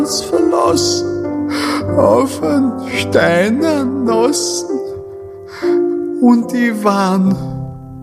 verlassen, auf einen Stein nassen und ich warn.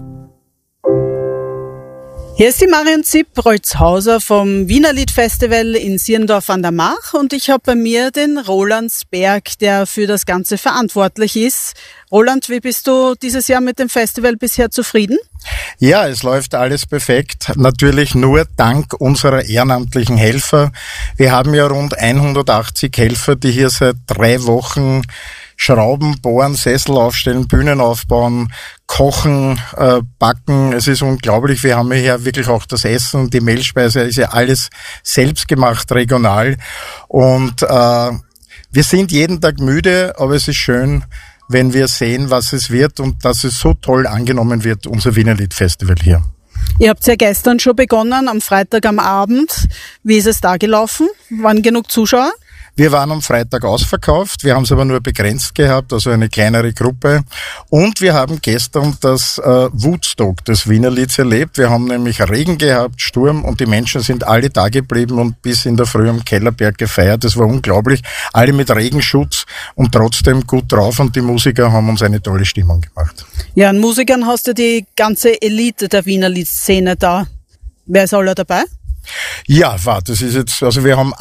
Hier ist die Marion Zipp-Rolzhauser vom Wiener Liedfestival in Sierndorf an der Mach und ich habe bei mir den Roland Sberg, der für das Ganze verantwortlich ist. Roland, wie bist du dieses Jahr mit dem Festival bisher zufrieden? Ja, es läuft alles perfekt. Natürlich nur dank unserer ehrenamtlichen Helfer. Wir haben ja rund 180 Helfer, die hier seit 3 Wochen Schrauben, bohren, Sessel aufstellen, Bühnen aufbauen, kochen, backen. Es ist unglaublich. Wir haben hier wirklich auch das Essen, die Mehlspeise, ist ja alles selbst gemacht, regional. Und wir sind jeden Tag müde, aber es ist schön, wenn wir sehen, was es wird und dass es so toll angenommen wird, unser Wiener Liedfestival hier. Ihr habt ja gestern schon begonnen, am Freitag am Abend. Wie ist es da gelaufen? Waren genug Zuschauer? Wir waren am Freitag ausverkauft, wir haben es aber nur begrenzt gehabt, also eine kleinere Gruppe. Und wir haben gestern das Woodstock des Wiener Lieds erlebt. Wir haben nämlich Regen gehabt, Sturm und die Menschen sind alle da geblieben und bis in der Früh am Kellerberg gefeiert. Das war unglaublich. Alle mit Regenschutz und trotzdem gut drauf und die Musiker haben uns eine tolle Stimmung gemacht. Ja, an Musikern hast du die ganze Elite der Wiener Liedszene da. Wer ist alle dabei? Ja, das ist jetzt, also wir haben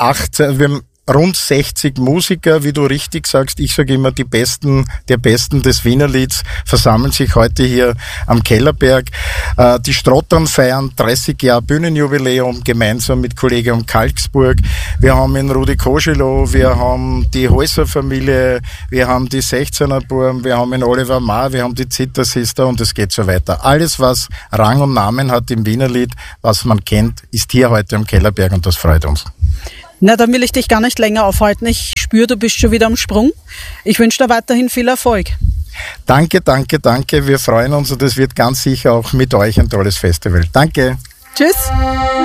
rund 60 Musiker, wie du richtig sagst. Ich sage immer, der Besten des Wiener Lieds versammeln sich heute hier am Kellerberg. Die Strottern feiern 30 Jahre Bühnenjubiläum gemeinsam mit Kollegium Kalksburg. Wir haben in Rudi Koschelow, wir haben die Häuser-Familie, wir haben die 16er Burm, wir haben in Oliver Maar, wir haben die Zittersister und es geht so weiter. Alles, was Rang und Namen hat im Wiener Lied, was man kennt, ist hier heute am Kellerberg und das freut uns. Na, dann will ich dich gar nicht länger aufhalten. Ich spüre, du bist schon wieder am Sprung. Ich wünsche dir weiterhin viel Erfolg. Danke. Wir freuen uns und es wird ganz sicher auch mit euch ein tolles Festival. Danke. Tschüss.